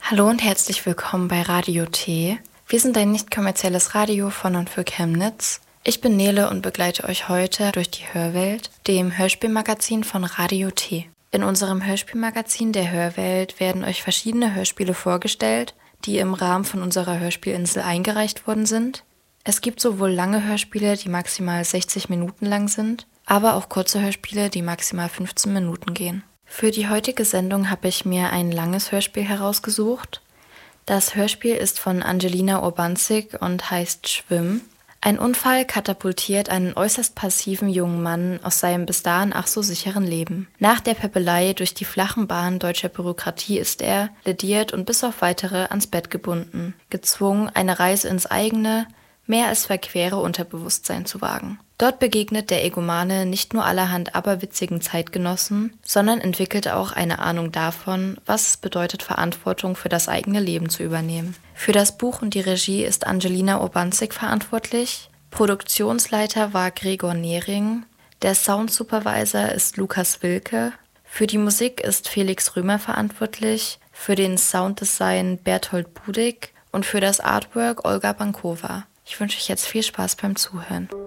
Hallo und herzlich willkommen bei Radio T. Wir sind ein nicht kommerzielles Radio von und für Chemnitz. Ich bin Nele und begleite euch heute durch die Hörwelt, dem Hörspielmagazin von Radio T. In unserem Hörspielmagazin der Hörwelt werden euch verschiedene Hörspiele vorgestellt, die im Rahmen von unserer Hörspielinsel eingereicht worden sind. Es gibt sowohl lange Hörspiele, die maximal 60 Minuten lang sind, aber auch kurze Hörspiele, die maximal 15 Minuten gehen. Für die heutige Sendung habe ich mir ein langes Hörspiel herausgesucht. Das Hörspiel ist von Angelina Urbanzik und heißt Schwimm. Ein Unfall katapultiert einen äußerst passiven jungen Mann aus seinem bis dahin ach so sicheren Leben. Nach der Peppelei durch die flachen Bahnen deutscher Bürokratie ist er, lediert und bis auf Weitere ans Bett gebunden, gezwungen, eine Reise ins eigene, mehr als verquere Unterbewusstsein zu wagen. Dort begegnet der Egomane nicht nur allerhand aberwitzigen Zeitgenossen, sondern entwickelt auch eine Ahnung davon, was es bedeutet, Verantwortung für das eigene Leben zu übernehmen. Für das Buch und die Regie ist Angelina Urbanzik verantwortlich. Produktionsleiter war Gregor Nehring. Der Soundsupervisor ist Lukas Wilke. Für die Musik ist Felix Römer verantwortlich, für den Sounddesign Berthold Budig und für das Artwork Olga Bankova. Ich wünsche euch jetzt viel Spaß beim Zuhören.